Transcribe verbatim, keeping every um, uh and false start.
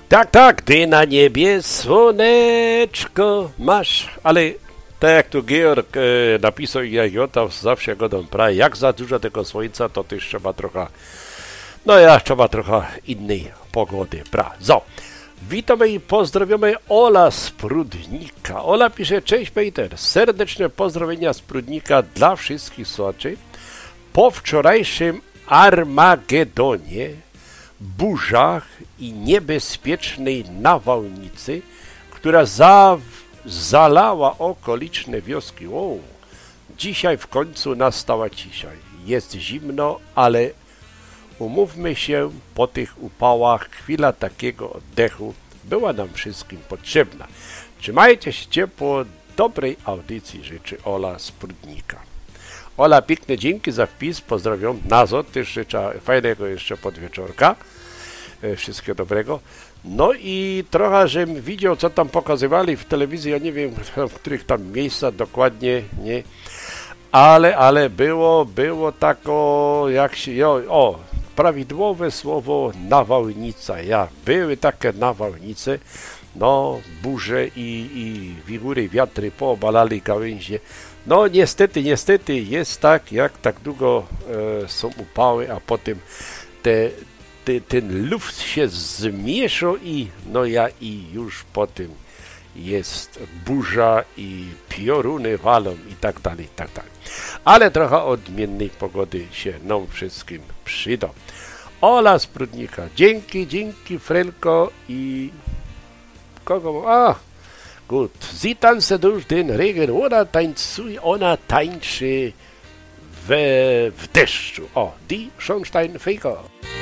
Tak, tak, ty na niebie słoneczko masz, ale tak jak tu Georg e, napisał i jak ja tam zawsze go dam prawie, jak za dużo tego słońca, to też trzeba trochę, no ja trzeba trochę innej pogody, pra. So, witamy i pozdrawiamy Ola z Prudnika. Ola pisze, cześć Peter, serdeczne pozdrowienia z Prudnika dla wszystkich słuchaczy. Po wczorajszym Armagedonie, burzach i niebezpiecznej nawałnicy, która za, zalała okoliczne wioski. O, dzisiaj w końcu nastała cisza. Jest zimno, ale umówmy się, po tych upałach chwila takiego oddechu była nam wszystkim potrzebna. Trzymajcie się ciepło, dobrej audycji życzy Ola z Prudnika. Ola, piękne dzięki za wpis, pozdrawiam. Nazo też życzę fajnego jeszcze podwieczorka. Wszystkiego dobrego. No i trochę, żebym widział, co tam pokazywali w telewizji, ja nie wiem, w których tam miejscach dokładnie, nie, ale, ale było, było tako, jak się, jo, o, prawidłowe słowo nawałnica, ja, były takie nawałnice, no, burze i, i wichury, wiatry poobalali gałęzie. No niestety, niestety jest tak, jak tak długo e, są upały, a potem te ten luft się zmieszał i no ja i już potem jest burza i pioruny walą i tak dalej, i tak dalej. Ale trochę odmiennej pogody się nam wszystkim przyda. Ola z Prudnika, dzięki, dzięki Frelko i kogo? A, gut. Sie tanze durch den Regen, ona tańcuje, ona tańczy w, w deszczu. O, die Schornsteinfeger.